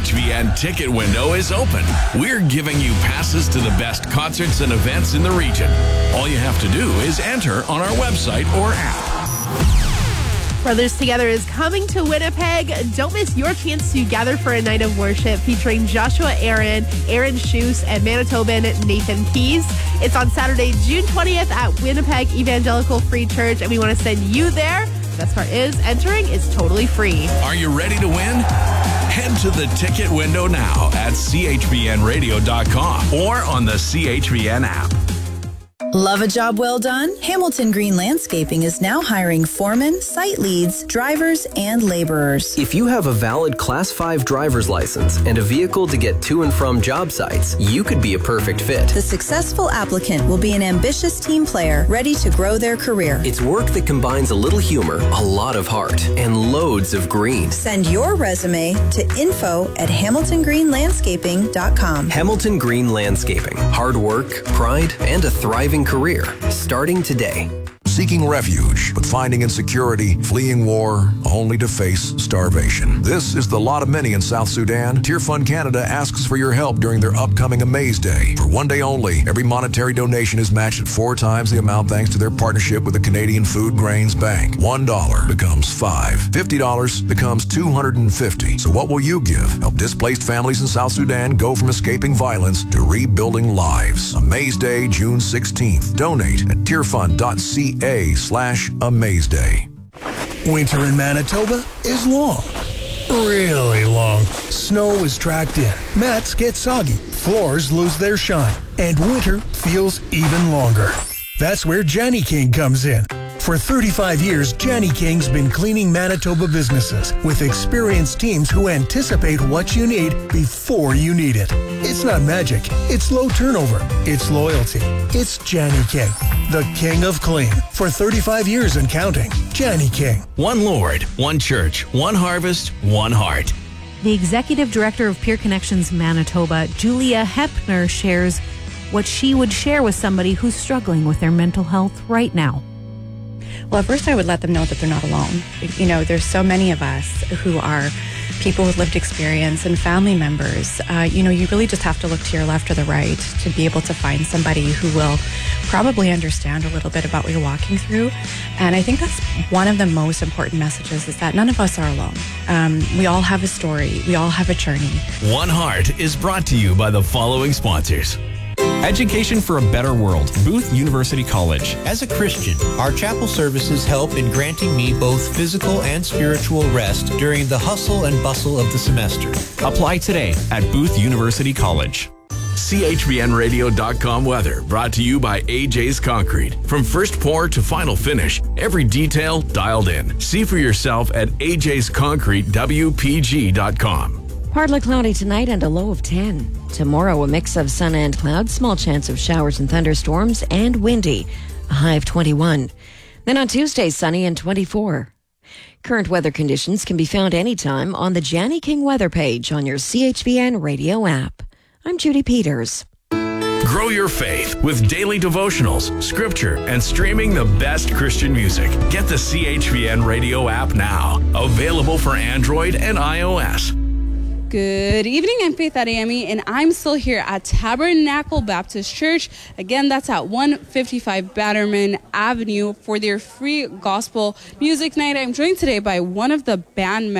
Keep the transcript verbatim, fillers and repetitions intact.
H V N ticket window is open. We're giving you passes to the best concerts and events in the region. All you have to do is enter on our website or app. Brothers Together is coming to Winnipeg. Don't miss your chance to gather for a night of worship featuring Joshua Aaron, Aaron Schuss, and Manitoban Nathan Keys. It's on Saturday, June twentieth at Winnipeg Evangelical Free Church, and we want to send you there. The best part is entering is totally free. Are you ready to win? Head to the ticket window now at c h v n radio dot com or on the C H V N app. Love a job well done? Hamilton Green Landscaping is now hiring foremen, site leads, drivers, and laborers. If you have a valid Class five driver's license and a vehicle to get to and from job sites, you could be a perfect fit. The successful applicant will be an ambitious team player ready to grow their career. It's work that combines a little humor, a lot of heart, and loads of green. Send your resume to info at hamilton green landscaping dot com. Hamilton Green Landscaping. Hard work, pride, and a thriving career starting today. Seeking refuge, but finding insecurity, fleeing war, only to face starvation. This is the lot of many in South Sudan. Tear Fund Canada asks for your help during their upcoming Amaze Day. For one day only, every monetary donation is matched at four times the amount thanks to their partnership with the Canadian Food Grains Bank. One dollar becomes five. Fifty dollars becomes two hundred fifty. So what will you give? Help displaced families in South Sudan go from escaping violence to rebuilding lives. Amaze Day, June sixteenth. Donate at tearfund dot c a slash Amaze Day. Winter in Manitoba is long. Really long. Snow is tracked in. Mats get soggy. Floors lose their shine. And winter feels even longer. That's where Janny King comes in. For thirty-five years, Janny King's been cleaning Manitoba businesses with experienced teams who anticipate what you need before you need it. It's not magic. It's low turnover. It's loyalty. It's Janny King, the king of clean. For thirty-five years and counting, Janny King. One Lord, one church, one harvest, one heart. The executive director of Peer Connections Manitoba, Julia Hepner, shares what she would share with somebody who's struggling with their mental health right now. Well, at first I would let them know that they're not alone. You know, there's so many of us who are people with lived experience and family members. Uh, you know, you really just have to look to your left or the right to be able to find somebody who will probably understand a little bit about what you're walking through. And I think that's one of the most important messages, is that none of us are alone. Um, we all have a story. We all have a journey. One Heart is brought to you by the following sponsors. Education for a Better World, Booth University College. As a Christian, our chapel services help in granting me both physical and spiritual rest during the hustle and bustle of the semester. Apply today at Booth University College. C H V N radio dot com weather brought to you by A J's Concrete. From first pour to final finish, every detail dialed in. See for yourself at A J's Concrete W P G dot com. Partly cloudy tonight and a low of ten. Tomorrow, a mix of sun and clouds, small chance of showers and thunderstorms, and windy, a high of twenty-one. Then on Tuesday, sunny and twenty-four. Current weather conditions can be found anytime on the Janny King weather page on your C H V N radio app. I'm Judy Peters. Grow your faith with daily devotionals, scripture, and streaming the best Christian music. Get the C H V N radio app now. Available for Android and iOS. Good evening, I'm Faith Adeyemi, and I'm still here at Tabernacle Baptist Church. Again, that's at one fifty-five Batterman Avenue for their free gospel music night. I'm joined today by one of the band members.